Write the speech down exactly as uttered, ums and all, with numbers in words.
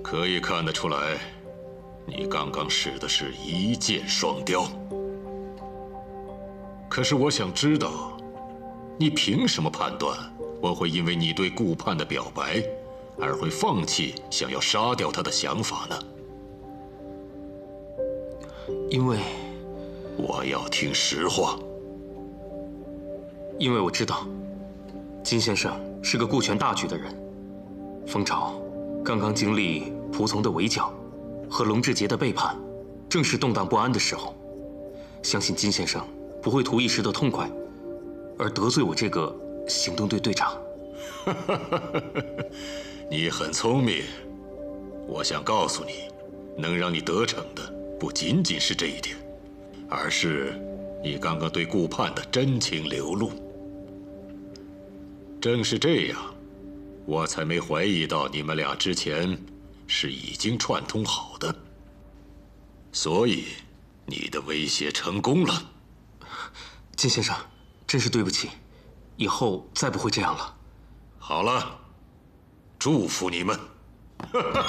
可以看得出来，你刚刚使的是一箭双雕。可是我想知道，你凭什么判断我会因为你对顾盼的表白，而会放弃想要杀掉他的想法呢？ 因为我要听实话。 因为我知道，金先生是个顾全大局的人。蜂巢刚刚经历仆从的围剿和龙志杰的背叛，正是动荡不安的时候。相信金先生不会图一时的痛快，而得罪我这个行动队队长。 你很聪明，我想告诉你，能让你得逞的不仅仅是这一点，而是你刚刚对顾盼的真情流露。正是这样，我才没怀疑到你们俩之前是已经串通好的。所以，你的威胁成功了。 金先生，真是对不起，以后再不会这样了。 好了，祝福你们。